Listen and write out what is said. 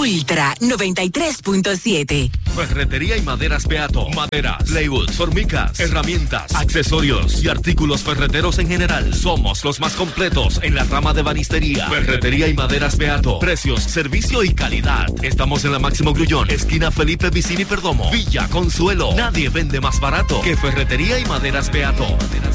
Ultra 93.7. Ferretería y maderas Beato. Maderas, plywood, formicas, herramientas, accesorios y artículos ferreteros en general. Somos los más completos en la rama de banistería. Ferretería y maderas Beato. Precios, servicio y calidad. Estamos en la Máximo Grullón, esquina Felipe Vicini Perdomo, Villa Consuelo. Nadie vende más barato que Ferretería y maderas Beato.